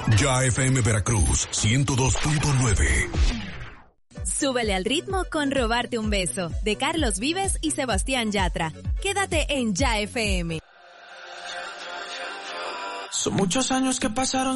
Ya FM Veracruz 102.9. Súbele al ritmo con Robarte un beso, de Carlos Vives y Sebastián Yatra. Quédate en Ya FM. Son muchos años que pasaron